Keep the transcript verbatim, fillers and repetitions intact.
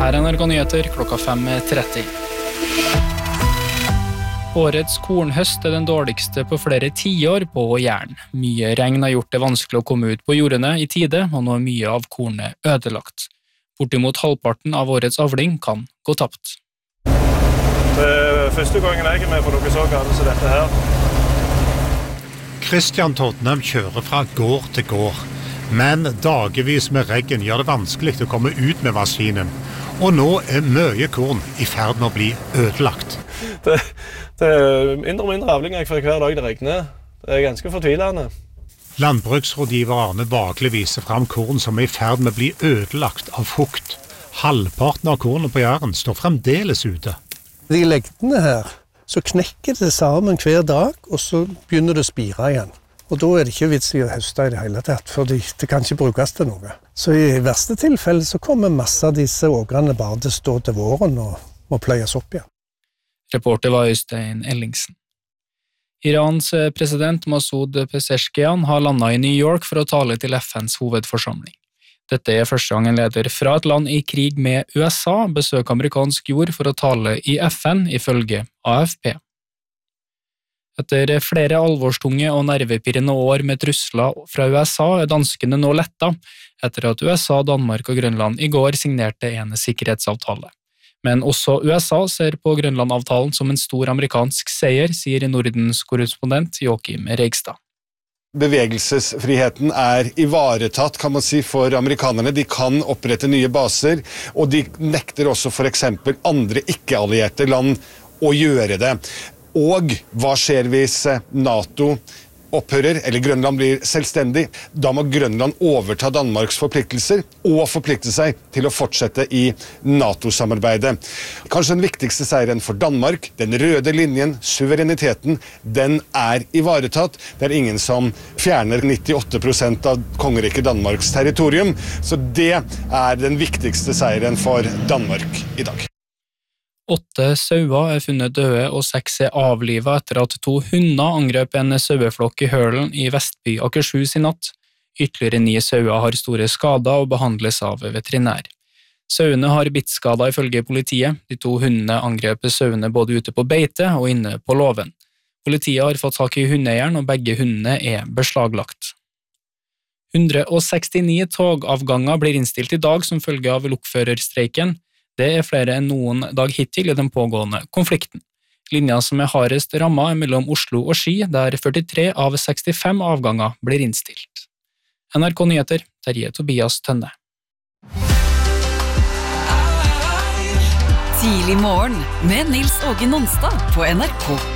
Her er N R K Nyheter klokka fem tretti. Årets kornhøst er den dårligste på flere tiår på Jæren. Mye regn har gjort det vanskelig å komme ut på jordene i tide, og nå er mye av kornet ødelagt. Bortimot halvparten av årets avling kan gå tapt. Det er første gangen jeg er med på noe så galt som dette her. Kristian Tottenham kjører fra gård til gård, men dagevis med regn gjør det vanskelig å komme ut med maskinen. Og nå er mye korn i ferd med å bli ødelagt. Det, det er mindre og mindre avlinger for hver dag det regner. Det er ganske fortvilende. Landbruksrådgiver Arne Vagle viser frem korn som er i ferd med å bli ødelagt av fukt. Halvparten av kornet på Jæren står fremdeles ute. De legdene her, så knekker det sammen hver dag, og så begynner det å spire igjen. Og da er det ikke vits i å høste i det hele tatt, for det kan ikke brukes til noe. Så i verste tilfelle så kommer masse av disse ågrene bare til å stå til våren og må pløyes opp igjen. Reporter var Øystein Ellingsen. Irans president Masoud Pezeshkian har landet i New York for å tale til F N's hovedforsamling. Dette er første gang en leder fra et land i krig med U S A besøker amerikansk jord for å tale i F N, ifølge A F P. Etter flere alvorstunge og nervepirrende år med trusler fra U S A er danskene nå letta, etter at U S A, Danmark og Grønland i går signerte en sikkerhetsavtale. Men også U S A ser på Grønland-avtalen som en stor amerikansk seier, sier Nordens korrespondent Joachim Reigstad. Bevegelsesfriheten er ivaretatt, kan man si, for amerikanerne. De kan opprette nye baser, og de nekter også for eksempel andre ikke-allierte land å gjøre det. Og hva skjer hvis NATO opphører, eller Grønland blir selvstendig? Da må Grønland overta Danmarks forpliktelser og forplikte seg til å fortsette i NATO-samarbeidet. Kanskje den viktigste seieren for Danmark, den røde linjen, suvereniteten, den er ivaretatt. Det er ingen som fjerner nittiåtte prosent av kongeriket Danmarks territorium, så det er den viktigste seieren for Danmark i dag. Åtte sauer er funnet døde og seks er avlivet etter at to hunder angrep en saueflokk i Hølen i Vestby Akershus i natt. Ytterligere ni sauer har store skader og behandles av veterinær. Sauene har bittskader ifølge politiet. De to hundene angrep sauene både ute på beite og inne på låven. Politiet har fått tak i hundeeieren, og begge hundene er beslaglagt. hundre og sekstini togavganger blir innstilt i dag som følge av lokførerstreiken. Det er flere enn noen dag hittil i den pågående konflikten. Linja som er hardest rammet er mellom Oslo og Ski, der førtitre av sekstifem avganger blir innstilt. N R K Nyheter, Terje Tobias Tønne. Tidlig morgen med Nils Åge Nonstad på N R K.